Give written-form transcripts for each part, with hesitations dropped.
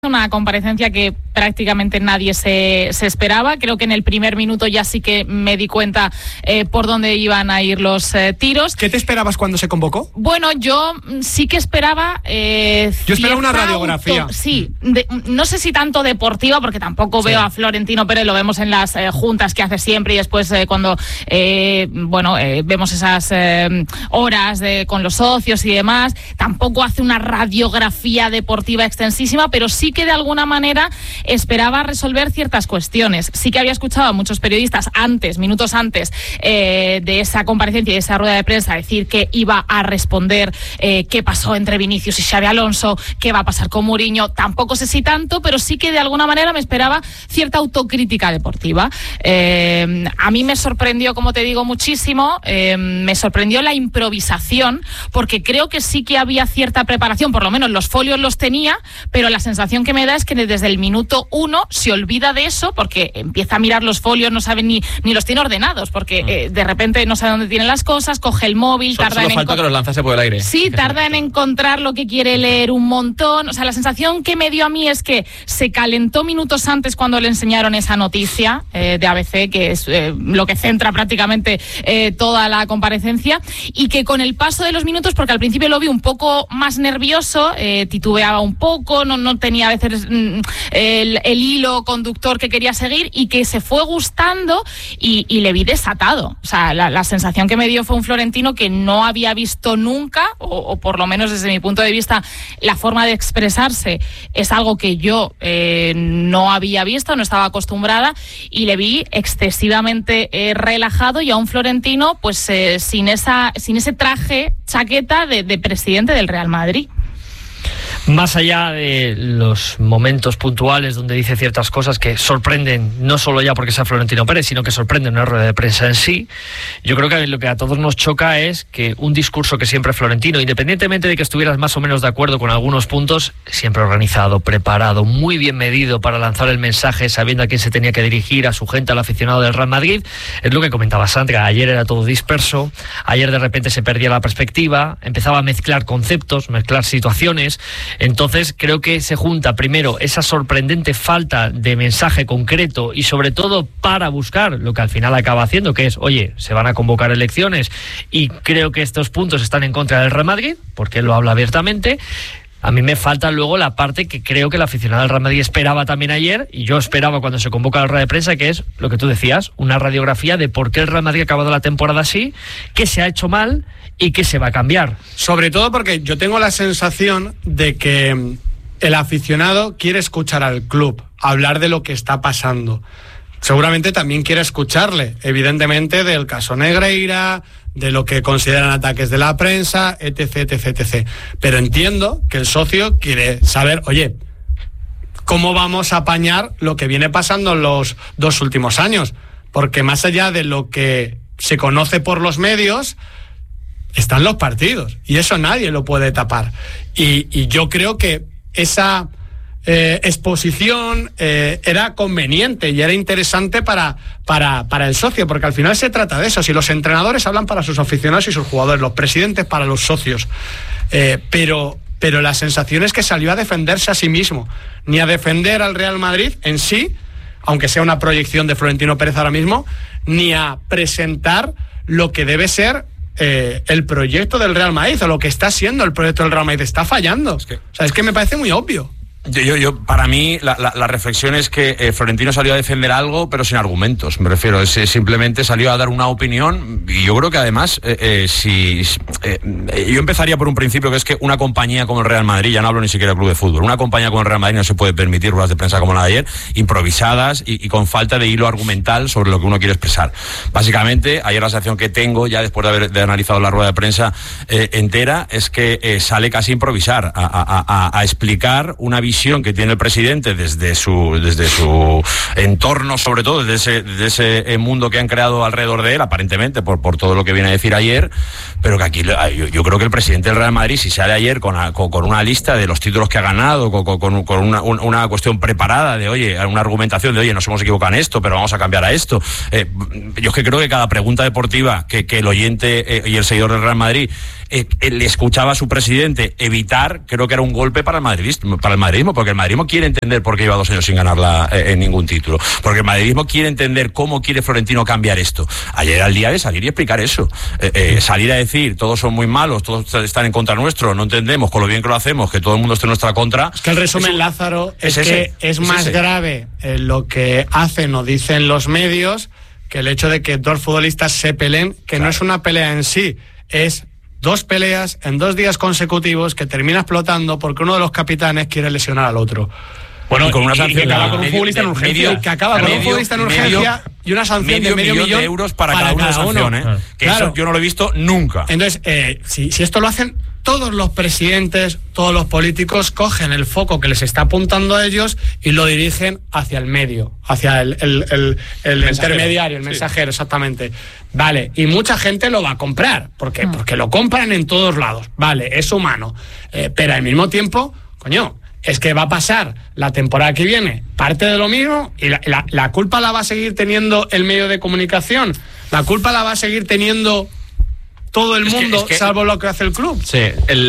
Una comparecencia que prácticamente nadie se esperaba. Creo que en el primer minuto ya sí que me di cuenta por dónde iban a ir los tiros. ¿Qué te esperabas cuando se convocó? Bueno, yo sí que esperaba... yo esperaba una radiografía. Sí, no sé si tanto deportiva, porque tampoco veo a Florentino Pérez, lo vemos en las juntas que hace siempre y después cuando vemos esas horas con los socios y demás. Tampoco hace una radiografía deportiva extensísima, pero sí que de alguna manera esperaba resolver ciertas cuestiones. Sí que había escuchado a muchos periodistas minutos antes de esa comparecencia y de esa rueda de prensa, decir que iba a responder qué pasó entre Vinicius y Xabi Alonso, qué va a pasar con Mourinho. Tampoco sé si tanto, pero sí que de alguna manera me esperaba cierta autocrítica deportiva. A mí me sorprendió, como te digo, muchísimo. Me sorprendió la improvisación, porque creo que sí que había cierta preparación, por lo menos los folios los tenía, pero la sensación que me da es que desde el minuto 1 se olvida de eso, porque empieza a mirar los folios, no sabe ni los tiene ordenados, porque de repente no sabe dónde tienen las cosas, coge el móvil, solo falta que los lanzase por el aire. Sí, tarda en encontrar lo que quiere leer un montón. O sea, la sensación que me dio a mí es que se calentó minutos antes cuando le enseñaron esa noticia de ABC, que es lo que centra prácticamente toda la comparecencia, y que con el paso de los minutos, porque al principio lo vi un poco más nervioso, titubeaba un poco, no tenía a veces el hilo conductor que quería seguir, y que se fue gustando y le vi desatado. O sea, la sensación que me dio fue un Florentino que no había visto nunca, o por lo menos desde mi punto de vista, la forma de expresarse es algo que yo no había visto, no estaba acostumbrada, y le vi excesivamente relajado, y a un Florentino pues sin ese traje, chaqueta de presidente del Real Madrid. Más allá de los momentos puntuales donde dice ciertas cosas que sorprenden, no solo ya porque sea Florentino Pérez, sino que sorprenden una rueda de prensa en sí, yo creo que lo que a todos nos choca es que un discurso que siempre Florentino, independientemente de que estuvieras más o menos de acuerdo con algunos puntos, siempre organizado, preparado, muy bien medido para lanzar el mensaje, sabiendo a quién se tenía que dirigir, a su gente, al aficionado del Real Madrid. Es lo que comentaba Sandra, ayer era todo disperso, ayer de repente se perdía la perspectiva, empezaba a mezclar conceptos, mezclar situaciones. Entonces creo que se junta primero esa sorprendente falta de mensaje concreto y sobre todo para buscar lo que al final acaba haciendo, que es, oye, se van a convocar elecciones y creo que estos puntos están en contra del Real Madrid, porque él lo habla abiertamente. A mí me falta luego la parte que creo que el aficionado del Real Madrid esperaba también ayer, y yo esperaba cuando se convoca la rueda de prensa, que es lo que tú decías, una radiografía de por qué el Real Madrid ha acabado la temporada así, qué se ha hecho mal y qué se va a cambiar. Sobre todo porque yo tengo la sensación de que el aficionado quiere escuchar al club, hablar de lo que está pasando. Seguramente también quiere escucharle, evidentemente, del caso Negreira, de lo que consideran ataques de la prensa, etc, etc, etc. Pero entiendo que el socio quiere saber, oye, ¿cómo vamos a apañar lo que viene pasando en los 2 últimos años? Porque más allá de lo que se conoce por los medios, están los partidos, y eso nadie lo puede tapar. Y yo creo que esa exposición era conveniente y era interesante para el socio, porque al final se trata de eso. Si los entrenadores hablan para sus aficionados y sus jugadores, los presidentes para los socios, pero la sensación es que salió a defenderse a sí mismo, ni a defender al Real Madrid en sí, aunque sea una proyección de Florentino Pérez ahora mismo, ni a presentar lo que debe ser el proyecto del Real Madrid, o lo que está siendo el proyecto del Real Madrid. Está fallando. Es que me parece muy obvio. Para mí, la reflexión es que Florentino salió a defender algo, pero sin argumentos. Me refiero, simplemente salió a dar una opinión, y yo creo que además, yo empezaría por un principio, que es que una compañía como el Real Madrid, ya no hablo ni siquiera del club de fútbol, una compañía como el Real Madrid no se puede permitir ruedas de prensa como la de ayer, improvisadas y con falta de hilo argumental sobre lo que uno quiere expresar. Básicamente, ayer la sensación que tengo, ya después de haber analizado la rueda de prensa entera, es que sale casi a improvisar, a explicar una visión que tiene el presidente desde su entorno, sobre todo desde ese mundo que han creado alrededor de él, aparentemente por todo lo que viene a decir ayer, pero que aquí yo creo que el presidente del Real Madrid, si sale ayer con una lista de los títulos que ha ganado, con una cuestión preparada de, oye, una argumentación de, oye, nos hemos equivocado en esto, pero vamos a cambiar a esto, yo es que creo que cada pregunta deportiva que el oyente y el seguidor del Real Madrid le escuchaba a su presidente evitar, creo que era un golpe para el Madrid, madridismo, porque el madridismo quiere entender por qué lleva 2 años sin ganarla en ningún título, porque el madridismo quiere entender cómo quiere Florentino cambiar esto. Ayer era el día de salir y explicar eso, salir a decir todos son muy malos, todos están en contra nuestro, no entendemos con lo bien que lo hacemos, que todo el mundo esté en nuestra contra. Es que el resumen, Lázaro, es que es más grave lo que hacen o dicen los medios que el hecho de que 2 futbolistas se peleen, que no es una pelea en sí, es 2 peleas en 2 días consecutivos que termina explotando porque uno de los capitanes quiere lesionar al otro. Bueno, y con una sanción que acaba con un futbolista en urgencia. Que acaba con un futbolista en urgencia y una sanción de medio millón de euros para cada uno de sanción, que claro, eso yo no lo he visto nunca. Entonces, si esto lo hacen todos los presidentes, todos los políticos, cogen el foco que les está apuntando a ellos y lo dirigen hacia el medio, hacia el intermediario, el mensajero, exactamente. Vale, y mucha gente lo va a comprar. ¿Por qué? Porque lo compran en todos lados. Vale, es humano. Pero al mismo tiempo, coño, es que va a pasar la temporada que viene parte de lo mismo y la culpa la va a seguir teniendo el medio de comunicación. La culpa la va a seguir teniendo todo el mundo, salvo lo que hace el club. Sí,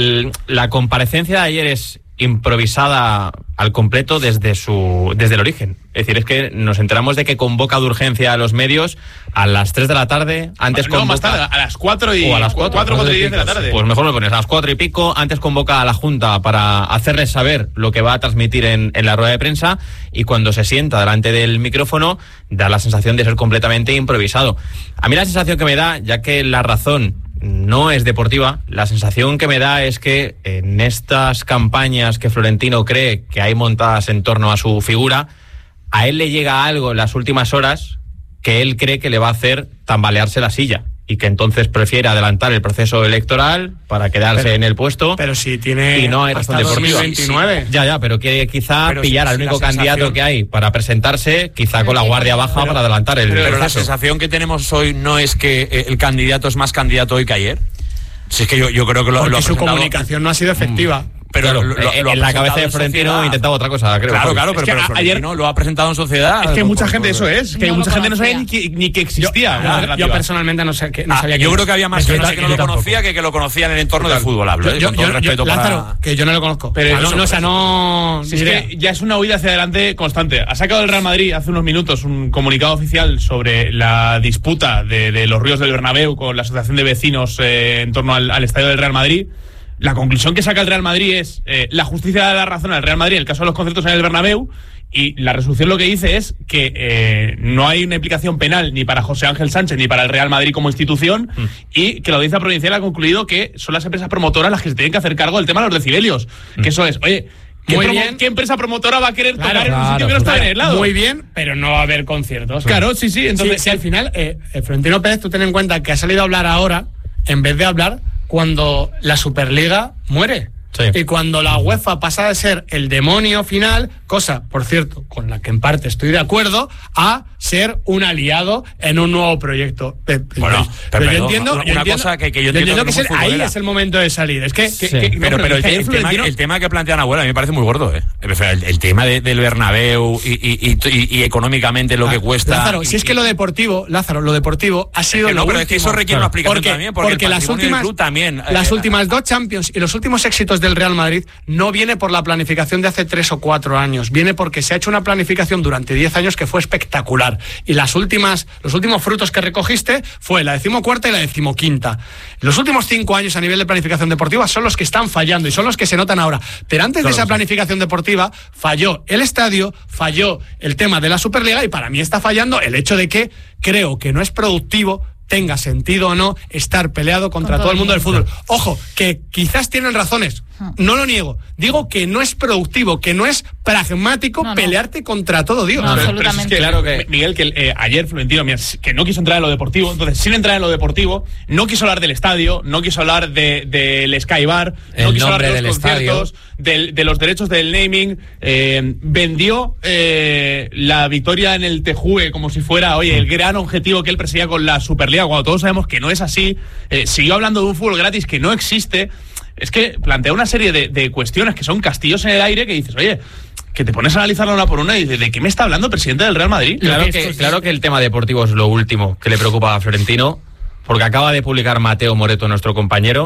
la comparecencia de ayer es improvisada al completo desde el origen. Es decir, es que nos enteramos de que convoca de urgencia a los medios a las 3 de la tarde, antes convoca... más tarde, a las 4 y... O a las 4 y 10 de la tarde. Pues mejor lo pones a las 4 y pico, antes convoca a la Junta para hacerles saber lo que va a transmitir en la rueda de prensa, y cuando se sienta delante del micrófono da la sensación de ser completamente improvisado. A mí la sensación que me da, ya que la razón no es deportiva, la sensación que me da es que en estas campañas que Florentino cree que hay montadas en torno a su figura, a él le llega algo en las últimas horas que él cree que le va a hacer tambalearse la silla, y que entonces prefiere adelantar el proceso electoral para quedarse en el puesto. Pero si tiene y no hay razón deportiva. 2029. Ya, pero quiere quizá pillar al único candidato que hay para presentarse, quizá con la guardia baja para adelantar el proceso. Pero la sensación que tenemos hoy no es que el candidato es más candidato hoy que ayer. Si es que yo creo que porque su comunicación no ha sido efectiva. Pero claro, en la cabeza de Florentino intentaba otra cosa, creo. Claro, pero ayer no lo ha presentado en sociedad. Es que mucha gente, eso es, que mucha gente no sabía ni que existía. Yo personalmente no sé, no sabía que... Yo creo que había más gente que no lo conocía que lo conocía en el entorno del fútbol, hablo. Yo Lázaro, que yo no lo conozco. Pero no... Es que ya es una huida hacia adelante constante. Ha sacado el Real Madrid hace unos minutos un comunicado oficial sobre la disputa de los ríos del Bernabéu con la asociación de vecinos en torno al estadio del Real Madrid. La conclusión que saca el Real Madrid es la justicia da la razón al Real Madrid en el caso de los conciertos en el Bernabéu, y la resolución lo que dice es que no hay una implicación penal ni para José Ángel Sánchez ni para el Real Madrid como institución, y que la audiencia provincial ha concluido que son las empresas promotoras las que se tienen que hacer cargo del tema de los decibelios. Que eso es, oye, ¿qué empresa promotora va a querer tocar en un sitio que no está en el lado? Muy bien, pero no va a haber conciertos. Claro, sí. Entonces, si al final, Florentino Pérez, tú ten en cuenta que ha salido a hablar ahora, en vez de hablar cuando la Superliga muere. Sí. Y cuando la UEFA pasa de ser el demonio final, cosa, por cierto, con la que en parte estoy de acuerdo, a ser un aliado en un nuevo proyecto. Bueno, pero yo entiendo cosa que yo entiendo que ahí es el momento de salir. Es que, pero el tema que plantean Abuela a mí me parece muy gordo, el tema del Bernabéu y económicamente lo que cuesta. Lázaro, si es que lo deportivo ha sido lo último. Pero es que eso requiere una explicación también, porque las últimas 2 Champions y los últimos éxitos del Real Madrid no viene por la planificación de hace 3 o 4 años, viene porque se ha hecho una planificación durante 10 años que fue espectacular, y los últimos frutos que recogiste fue la 14ª y la 15ª. Los últimos 5 años a nivel de planificación deportiva son los que están fallando y son los que se notan ahora, pero antes de esa planificación deportiva falló el estadio, falló el tema de la Superliga, y para mí está fallando el hecho de que creo que no es productivo, tenga sentido o no, estar peleado contra todo el mundo del fútbol. Ojo, que quizás tienen razones, no lo niego. Digo que no es productivo, que no es pragmático pelearte contra todo Dios. No, pero es que, claro que Miguel, que ayer Florentino, que no quiso entrar en lo deportivo, entonces sin entrar en lo deportivo, no quiso hablar del estadio, no quiso hablar del Sky Bar, no quiso hablar de los conciertos, de los derechos del naming, vendió la victoria en el TJUE como si fuera, oye, el gran objetivo que él perseguía con la Superliga, cuando todos sabemos que no es así. Siguió hablando de un fútbol gratis que no existe. Es que plantea una serie de cuestiones que son castillos en el aire que dices, oye, que te pones a analizarla una por una y dices, ¿de qué me está hablando el presidente del Real Madrid? Claro que el tema deportivo es lo último que le preocupa a Florentino, porque acaba de publicar Mateo Moreto, nuestro compañero,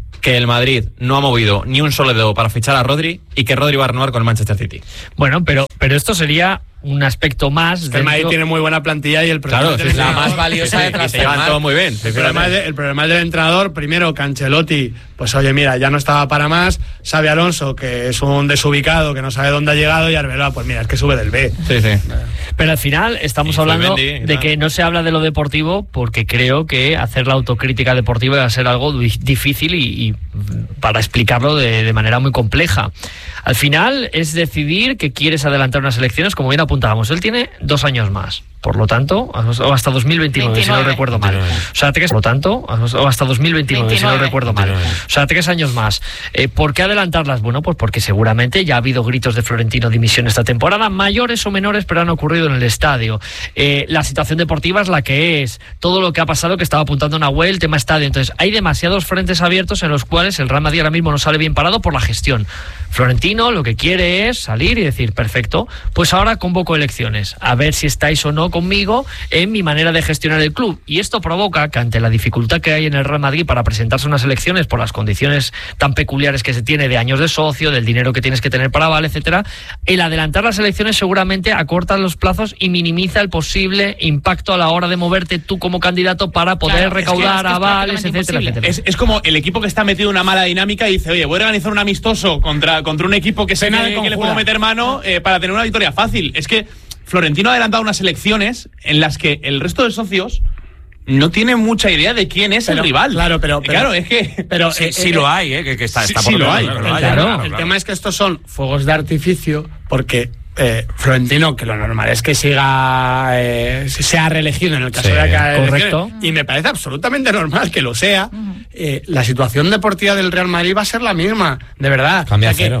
que el Madrid no ha movido ni un solo dedo para fichar a Rodri y que Rodri va a renovar con el Manchester City. Bueno, pero esto sería un aspecto más. El Madrid tiene muy buena plantilla y el problema es la más valiosa de transferir. Se llevan todo muy bien. El problema es del entrenador. Primero, que Ancelotti, pues oye, mira, ya no estaba para más. Xabi Alonso, que es un desubicado, que no sabe dónde ha llegado. Y Arbeloa, pues mira, es que sube del B. Sí. Pero al final estamos hablando de que no se habla de lo deportivo, porque creo que hacer la autocrítica deportiva va a ser algo difícil y para explicarlo de manera muy compleja. Al final es decidir que quieres adelantar unas elecciones, como bien apuntábamos. Él tiene 2 años más. Por lo tanto, o hasta 2029, 29. Si no recuerdo mal. O sea, por lo tanto, o hasta 2029, 29. Si no recuerdo mal. O sea, 3 años más. ¿Por qué adelantarlas? Bueno, pues porque seguramente ya ha habido gritos de Florentino dimisión esta temporada, mayores o menores, pero han ocurrido en el estadio. La situación deportiva es la que es. Todo lo que ha pasado, que estaba apuntando Nahuel, el tema estadio. Entonces, hay demasiados frentes abiertos en los cuales el Real Madrid ahora mismo no sale bien parado por la gestión. Florentino lo que quiere es salir y decir, perfecto, pues ahora convoco elecciones, a ver si estáis o no conmigo en mi manera de gestionar el club. Y esto provoca que, ante la dificultad que hay en el Real Madrid para presentarse unas elecciones por las condiciones tan peculiares que se tiene de años de socio, del dinero que tienes que tener para aval, etcétera, el adelantar las elecciones seguramente acorta los plazos y minimiza el posible impacto a la hora de moverte tú como candidato para poder recaudar avales, etcétera. Es como el equipo que está metido en una mala dinámica y dice, oye, voy a organizar un amistoso contra un equipo que sé que le puedo meter mano para tener una victoria fácil. Es que Florentino ha adelantado unas elecciones en las que el resto de socios no tiene mucha idea de quién es el rival. Claro, pero es que... Pero sí lo hay, que está sí, por sí lo hay. El tema es que estos son fuegos de artificio porque Florentino, que lo normal es que sea reelegido en el caso de que correcto. Y me parece absolutamente normal que lo sea. La situación deportiva del Real Madrid va a ser la misma, de verdad. Cambia cero.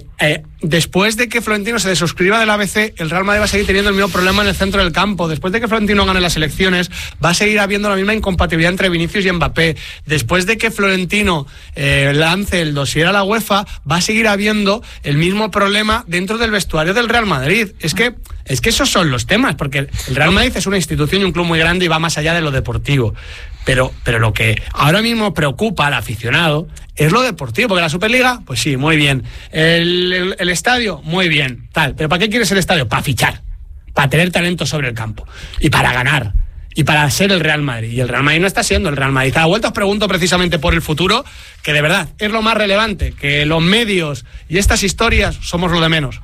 Después de que Florentino se desuscriba del ABC, el Real Madrid va a seguir teniendo el mismo problema en el centro del campo. Después de que Florentino gane las elecciones, va a seguir habiendo la misma incompatibilidad entre Vinicius y Mbappé. Después de que Florentino lance el dossier a la UEFA, va a seguir habiendo el mismo problema dentro del vestuario del Real Madrid. Es que esos son los temas, porque el Real Madrid es una institución y un club muy grande y va más allá de lo deportivo. Pero lo que ahora mismo preocupa al aficionado es lo deportivo, porque la Superliga, pues sí, muy bien. El estadio, muy bien, tal. ¿Pero para qué quieres el estadio? Para fichar, para tener talento sobre el campo y para ganar y para ser el Real Madrid. Y el Real Madrid no está siendo el Real Madrid. A la vuelta os pregunto precisamente por el futuro, que de verdad es lo más relevante, que los medios y estas historias somos lo de menos.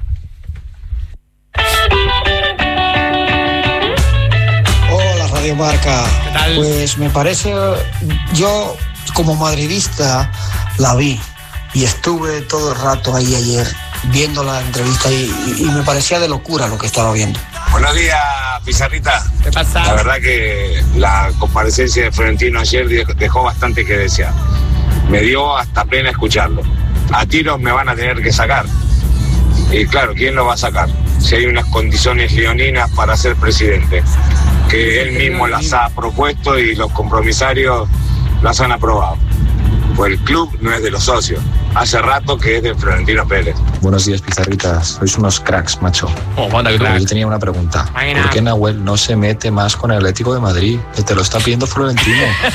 Radio Marca. ¿Qué tal? Pues me parece, yo como madridista la vi y estuve todo el rato ahí ayer viendo la entrevista y me parecía de locura lo que estaba viendo. Buenos días, Pizarrita. ¿Qué pasa? La verdad que la comparecencia de Florentino ayer dejó bastante que desear. Me dio hasta pena escucharlo. A tiros me van a tener que sacar. Y claro, ¿quién lo va a sacar? Si hay unas condiciones leoninas para ser presidente, que él mismo las ha propuesto y los compromisarios las han aprobado. Pues el club no es de los socios. Hace rato que es de Florentino Pérez. Buenos días, Pizarritas. Sois unos cracks, macho. Pero yo tenía una pregunta. ¿Por qué Nahuel no se mete más con el Atlético de Madrid? Que te lo está pidiendo Florentino.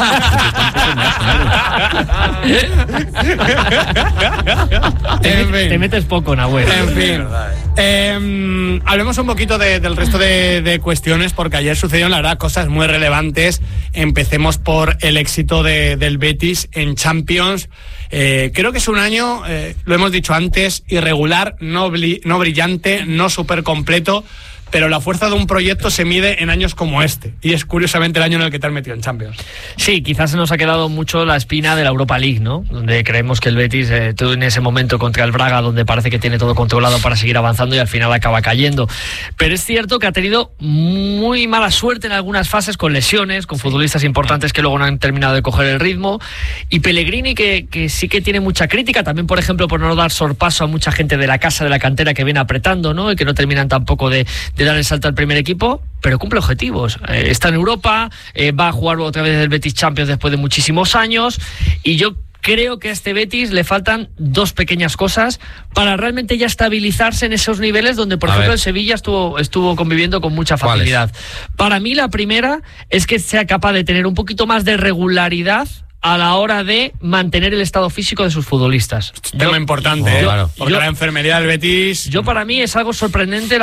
Te metes poco, Nahuel. En fin. Hablemos un poquito del resto de cuestiones, porque ayer sucedieron, la verdad, cosas muy relevantes. Empecemos por el éxito del Betis en Champions. Creo que es un año, lo hemos dicho antes, irregular, no brillante, no súper completo, pero la fuerza de un proyecto se mide en años como este, y es curiosamente el año en el que te has metido en Champions. Sí, quizás se nos ha quedado mucho la espina de la Europa League, ¿no? Donde creemos que el Betis, todo en ese momento contra el Braga, donde parece que tiene todo controlado para seguir avanzando y al final acaba cayendo. Pero es cierto que ha tenido muy mala suerte en algunas fases, con lesiones, con futbolistas importantes que luego no han terminado de coger el ritmo, y Pellegrini que sí que tiene mucha crítica, también por ejemplo por no dar sorpaso a mucha gente de la casa, de la cantera, que viene apretando, ¿no? Y que no terminan tampoco de dar el salto al primer equipo, pero cumple objetivos. Está en Europa, va a jugar otra vez el Betis Champions después de muchísimos años, y yo creo que a este Betis le faltan 2 pequeñas cosas para realmente ya estabilizarse en esos niveles donde, por ejemplo, el Sevilla estuvo conviviendo con mucha facilidad. Para mí, la primera es que sea capaz de tener un poquito más de regularidad a la hora de mantener el estado físico de sus futbolistas. Tema importante, claro. Porque la enfermería del Betis... Para mí es algo sorprendente